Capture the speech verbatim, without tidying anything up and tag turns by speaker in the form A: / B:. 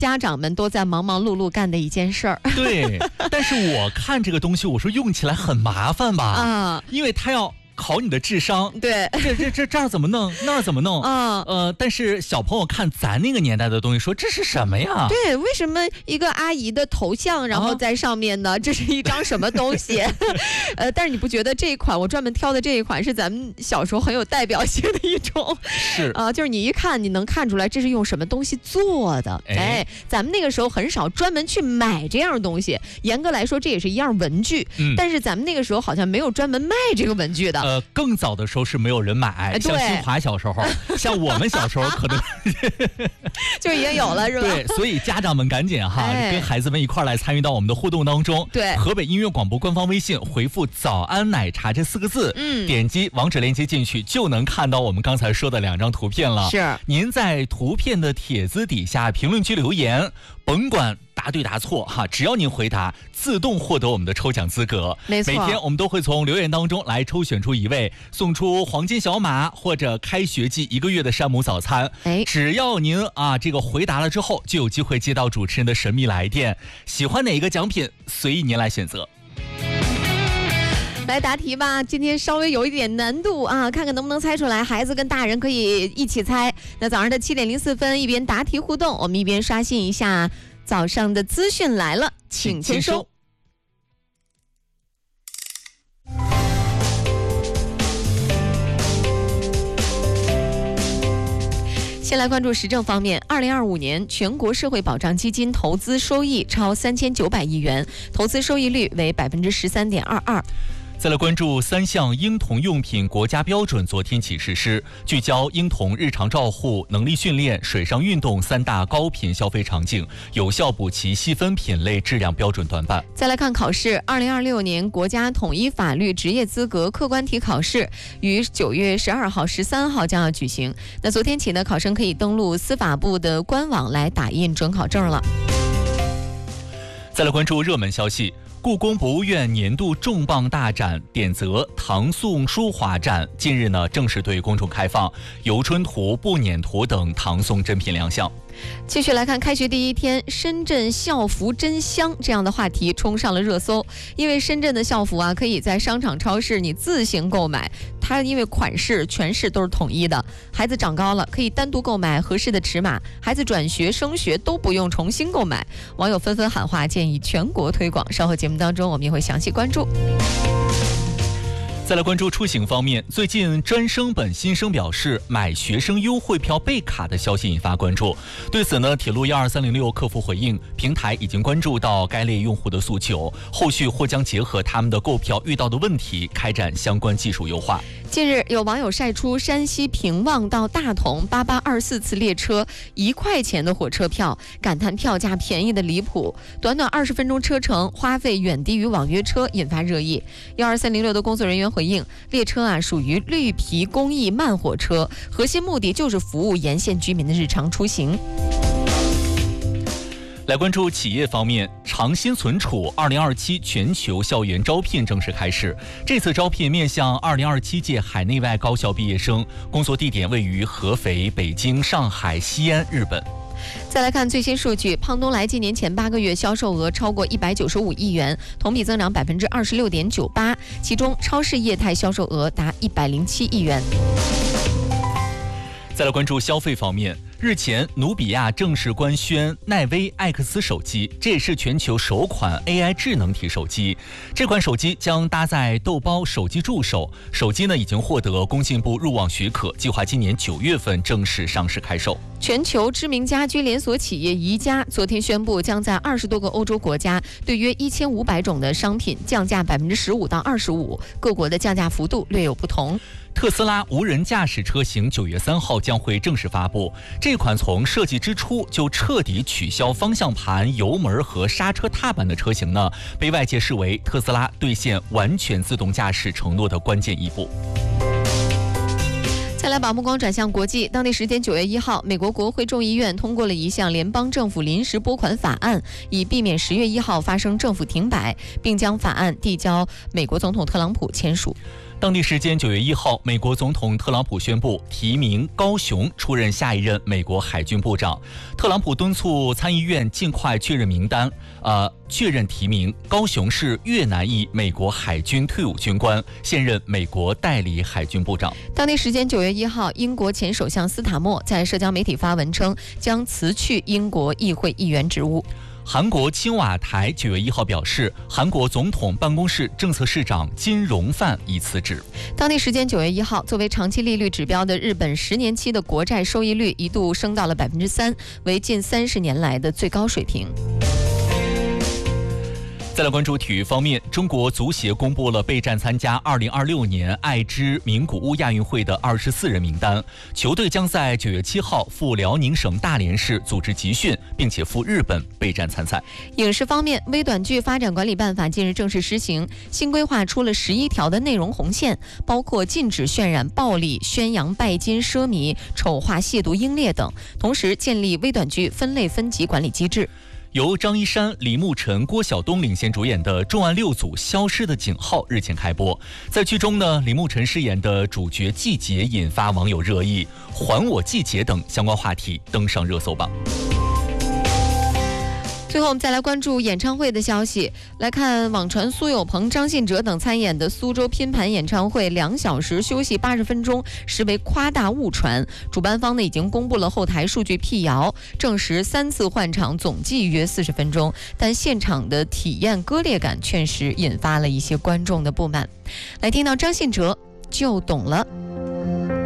A: 家长们都在忙忙碌碌干的一件事儿。
B: 对，但是我看这个东西，我说用起来很麻烦吧？啊，因为它要考你的智商。
A: 对，
B: 这这这这儿怎么弄，那儿怎么弄？啊，呃，但是小朋友看咱那个年代的东西，说这是什么呀？
A: 对，为什么一个阿姨的头像，然后在上面呢？啊、这是一张什么东西？呃，但是你不觉得这一款我专门挑的这一款是咱们小时候很有代表性的一种？
B: 是啊、
A: 呃，就是你一看你能看出来这是用什么东西做的。哎，哎咱们那个时候很少专门去买这样东西。严格来说，这也是一样文具，嗯、但是咱们那个时候好像没有专门卖这个文具的。
B: 呃，更早的时候是没有人买，像新华小时候，像我们小时候可能
A: 就已经有了，是吧？
B: 对，所以家长们赶紧哈，哎、跟孩子们一块来参与到我们的互动当中。
A: 对，
B: 河北音乐广播官方微信回复“早安奶茶”这四个字，嗯，点击网址链接进去，就能看到我们刚才说的两张图片了。
A: 是，
B: 您在图片的帖子底下评论区留言，甭管答对答错哈，只要您回答，自动获得我们的抽奖资格。
A: 没错，
B: 每天我们都会从留言当中来抽选出一位，送出黄金小马或者开学季一个月的山姆早餐。哎，只要您啊这个回答了之后，就有机会接到主持人的神秘来电。喜欢哪一个奖品，随意您来选择。
A: 来答题吧，今天稍微有一点难度啊，看看能不能猜出来。孩子跟大人可以一起猜。那早上的七点零四分，一边答题互动，我们一边刷新一下早上的资讯来了，请签收。先来关注时政方面，二零二五年全国社会保障基金投资收益超三千九百亿元，投资收益率为百分之十三点二二。
B: 再来关注三项婴童用品国家标准昨天起实施，聚焦婴童日常照护、能力训练、水上运动三大高频消费场景，有效补齐细分品类质量标准短板。
A: 再来看考试，二零二六年国家统一法律职业资格客观题考试于九月十二号、十三号将要举行。那昨天起呢，考生可以登录司法部的官网来打印准考证了。
B: 再来关注热门消息。故宫博物院年度重磅大展典则唐宋书画展近日呢正式对公众开放，游春图、步辇图等唐宋珍品亮相。
A: 继续来看开学第一天，深圳校服真香这样的话题冲上了热搜。因为深圳的校服啊，可以在商场、超市你自行购买，它因为款式全市都是统一的。孩子长高了，可以单独购买合适的尺码；孩子转学、升学都不用重新购买。网友纷纷喊话，建议全国推广。稍后节目当中，我们也会详细关注。
B: 再来关注出行方面，最近专升本新生表示买学生优惠票备卡的消息引发关注。对此呢，铁路一二三零六客服回应，平台已经关注到该类用户的诉求，后续或将结合他们的购票遇到的问题，开展相关技术优化。
A: 近日，有网友晒出山西平望到大同八八二四次列车一块钱的火车票，感叹票价便宜的离谱，短短二十分钟车程，花费远低于网约车，引发热议。一二三零六的工作人员回应，列车啊属于绿皮公益慢火车，核心目的就是服务沿线居民的日常出行。
B: 来关注企业方面，长新存储二零二七全球校园招聘正式开始。这次招聘面向二零二七届海内外高校毕业生，工作地点位于合肥、北京、上海、西安、日本。
A: 再来看最新数据，胖东来今年前八个月销售额超过一百九十五亿元，同比增长百分之二十六点九八，其中超市业态销售额达一百零七亿元。
B: 再来关注消费方面，日前努比亚正式官宣奈威 X 手机，这也是全球首款 A I 智能体手机。这款手机将搭载豆包手机助手，手机呢已经获得工信部入网许可，计划今年九月份正式上市开售。
A: 全球知名家居连锁企业宜家昨天宣布，将在二十多个欧洲国家对约一千五百种的商品降价百分之十五到二十五，各国的降价幅度略有不同。
B: 特斯拉无人驾驶车型九月三号将会正式发布。这款从设计之初就彻底取消方向盘、油门和刹车踏板的车型呢，被外界视为特斯拉兑现完全自动驾驶承诺的关键一步。
A: 再来把目光转向国际，当地时间九月一号，美国国会众议院通过了一项联邦政府临时拨款法案，以避免十月一号发生政府停摆，并将法案递交美国总统特朗普签署。
B: 当地时间九月一号，美国总统特朗普宣布提名高雄出任下一任美国海军部长。特朗普敦促参议院尽快确认名单，呃，确认提名。高雄是越南裔美国海军退伍军官，现任美国代理海军部长。
A: 当地时间九月一号，英国前首相斯塔默在社交媒体发文称，将辞去英国议会议员职务。
B: 韩国青瓦台九月一号表示，韩国总统办公室政策市长金荣范已辞职。
A: 当地时间九月一号，作为长期利率指标的日本十年期的国债收益率一度升到了百分之三，为近三十年来的最高水平。
B: 再来关注体育方面，中国足协公布了备战参加二零二六年爱知名古屋亚运会的二十四人名单，球队将在九月七号赴辽宁省大连市组织集训，并且赴日本备战参赛。
A: 影视方面，微短剧发展管理办法近日正式施行，新规划出了十一条的内容红线，包括禁止渲染暴力、宣扬拜金奢靡、丑化亵渎英烈等，同时建立微短剧分类分级管理机制。
B: 由张一山、李牧晨、郭晓东领衔主演的重案六组《消失的井号》日前开播。在剧中呢，李牧晨饰演的主角季杰引发网友热议，还我季杰等相关话题登上热搜榜。
A: 最后我们再来关注演唱会的消息，来看网传苏有朋、张信哲等参演的苏州拼盘演唱会两小时休息八十分钟实为夸大误传，主办方呢已经公布了后台数据辟谣，证实三次换场总计约四十分钟，但现场的体验割裂感确实引发了一些观众的不满。来听到张信哲就懂了。